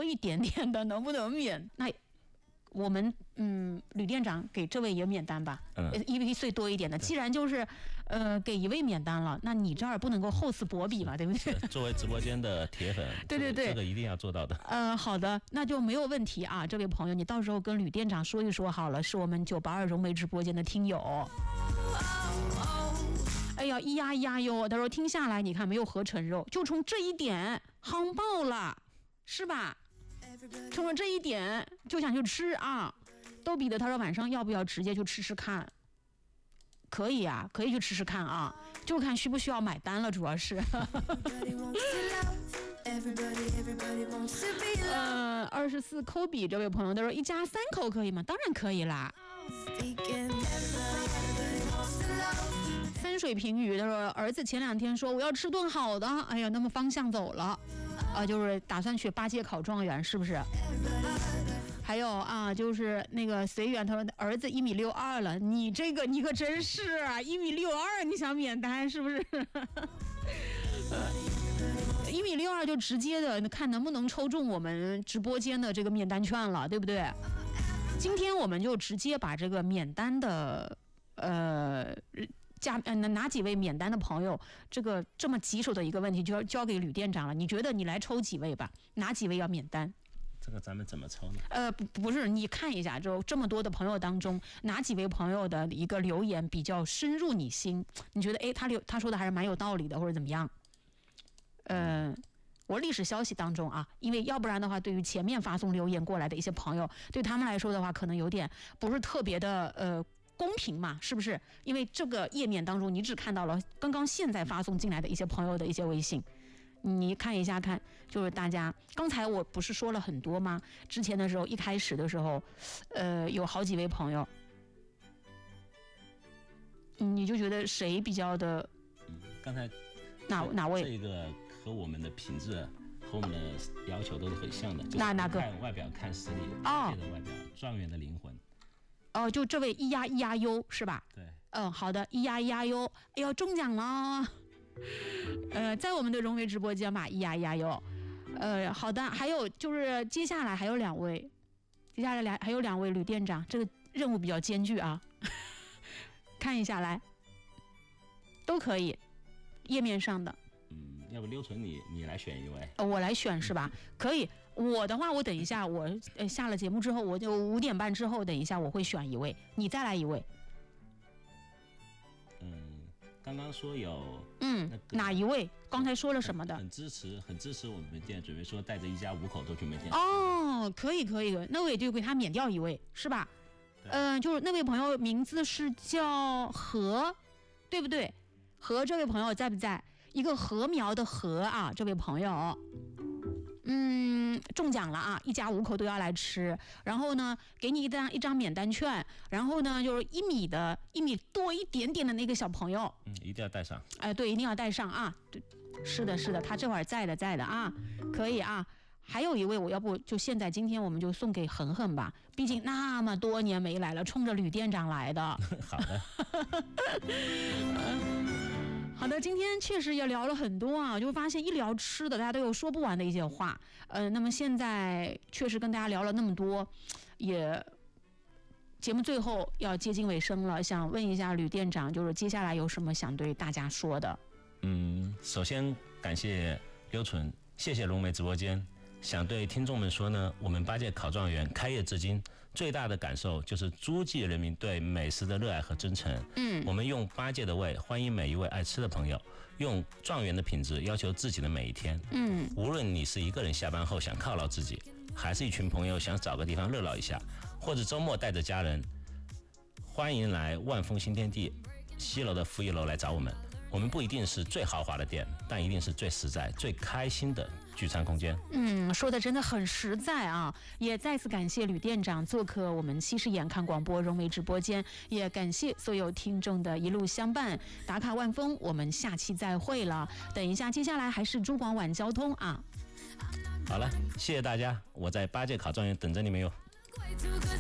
一点点的，能不能免？那我们吕店长给这位也免单吧，1岁多一点的，既然就是给一位免单了，那你这儿不能够厚此薄彼嘛，对不对？ 作为直播间的铁粉， 对， 这个一定要做到的。 好的，那就没有问题啊，这位朋友，你到时候跟吕店长说一说好了，是我们982融媒直播间的听友。哎呀，咿呀咿呀哟，他说听下来，你看没有合成肉，就冲这一点夯爆了，是吧？冲着这一点就想去吃啊！逗比的他说晚上要不要直接就吃吃看？可以啊，可以去吃吃看啊，就看需不需要买单了，主要是。24抠比这位朋友他说一家3口可以吗？当然可以啦。三水平语他说儿子前2天说我要吃顿好的，哎呀，那么方向走了。就是打算去8届考状元，是不是？还有啊，就是那个随缘，他说儿子1.62米了，你这个你可真是1.62米，你想免单是不是？1.62米就直接的看能不能抽中我们直播间的这个免单券了，对不对？今天我们就直接把这个免单的哪几位免单的朋友，这个这么棘手的一个问题就要交给吕店长了。你觉得你来抽几位吧？哪几位要免单？ 这个咱们怎么抽呢？ 不是，你看一下，就这么多的朋友当中，哪几位朋友的一个留言比较深入你心？你觉得他说的还是蛮有道理的，或者怎么样？我历史消息当中啊，因为要不然的话，对于前面发送留言过来的一些朋友，对他们来说的话，可能有点不是特别的公平嘛，是不是？因为这个页面当中，你只看到了刚刚现在发送进来的一些朋友的一些微信，你看一下看，就是大家刚才我不是说了很多吗？之前的时候，一开始的时候，有好几位朋友，你就觉得谁比较的？ 刚才哪位？ 这个和我们的品质和我们的要求都是很像的。 哪个？ 看外表看实力，八戒的外表，状元的灵魂。 就这位咿呀咿呀哟是吧？ 对。 好的，咿呀咿呀哟，哎呦中奖了！在我们的融媒直播间嘛，咿呀咿呀哟。好的，还有就是接下来还有2位，还有2位吕店长，这个任务比较艰巨啊。看一下来，都可以，页面上的。 要不刘纯你来选一位？ 我来选是吧？可以。我的话，我等一下，我下了节目之后，我就5点半之后，等一下我会选一位，你再来一位。 刚刚说有哪一位？刚才说了什么的？ 很支持我们店，准备说带着一家5口都去我们店。 可以，那我也就给他免掉一位，是吧？就是那位朋友名字是叫何，对不对？何这位朋友在不在？一个禾苗的禾啊，这位朋友，中奖了啊！一家5口都要来吃，然后呢，给你一张免单券，然后呢，就是1米多一点点的那个小朋友， 一定要带上。 对，一定要带上啊！对，是的，他这会儿在的啊，可以啊。还有一位，我要不就现在今天我们就送给恒恒吧，毕竟那么多年没来了，冲着吕店长来的。 好的。 好的，今天确实也聊了很多啊，就发现一聊吃的，大家都有说不完的一些话。那么现在确实跟大家聊了那么多，也节目最后要接近尾声了，想问一下吕店长，就是接下来有什么想对大家说的？ 首先感谢刘纯，谢谢融媒直播间。想对听众们说呢，我们8届考状元开业至今，最大的感受就是诸暨人民对美食的热爱和真诚。我们用8届的胃欢迎每一位爱吃的朋友，用状元的品质要求自己的每一天。无论你是一个人下班后想犒劳自己，还是一群朋友想找个地方热闹一下，或者周末带着家人，欢迎来万丰新天地西楼的负1楼来找我们。我们不一定是最豪华的店，但一定是最实在、最开心的聚餐空间。 说的真的很实在啊！也再次感谢吕店长做客我们西视眼看广播融媒直播间，也感谢所有听众的一路相伴。打卡万丰，我们下期再会了。等一下，接下来还是中广晚交通啊。 好了，谢谢大家，我在8届考状元等着你们哟。